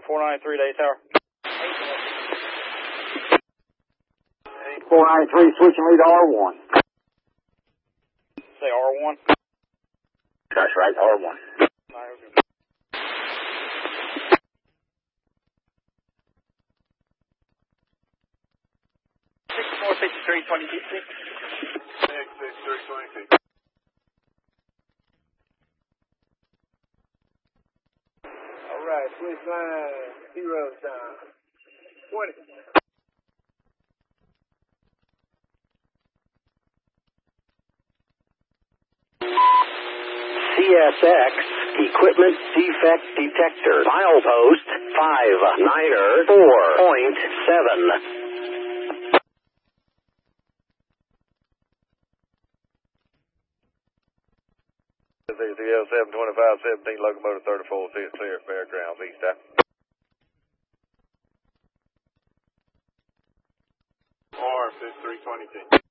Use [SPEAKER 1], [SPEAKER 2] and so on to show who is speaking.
[SPEAKER 1] 493 Day Tower.
[SPEAKER 2] 493, switching lead to R1.
[SPEAKER 1] Say R1.
[SPEAKER 2] That's right, R1.
[SPEAKER 3] Alright, switch line, 0 time. 20.
[SPEAKER 4] CSX Equipment Defect Detector. Milepost 594.7.
[SPEAKER 5] CL 72517, locomotive 34, see it clear, fairgrounds, east out.
[SPEAKER 3] R 5322.